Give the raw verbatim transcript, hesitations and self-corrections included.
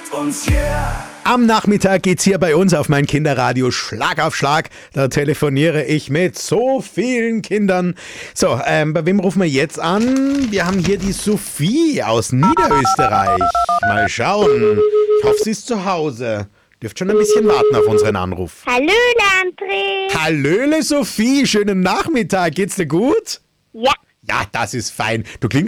uns, yeah. Am Nachmittag geht's hier bei uns auf mein Kinderradio Schlag auf Schlag. Da telefoniere ich mit so vielen Kindern. So, ähm, bei wem rufen wir jetzt an? Wir haben hier die Sophie aus Niederösterreich. Mal schauen. Ich hoffe, sie ist zu Hause. Dürft schon ein bisschen warten auf unseren Anruf. Hallöle, André. Hallöle, Sophie. Schönen Nachmittag. Geht's dir gut? Ja. Ja, das ist fein. Du klingst